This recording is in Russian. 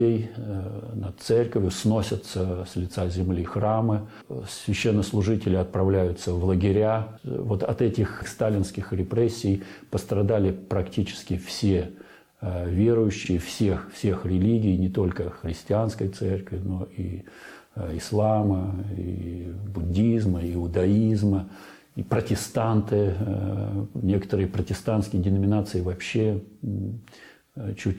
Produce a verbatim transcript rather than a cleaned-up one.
над церковью, сносятся с лица земли храмы, священнослужители отправляются в лагеря. Вот от этих сталинских репрессий пострадали практически все верующие всех, всех религий, не только христианской церкви, но и ислама, и буддизма, и иудаизма, и протестанты. Некоторые протестантские деноминации вообще чуть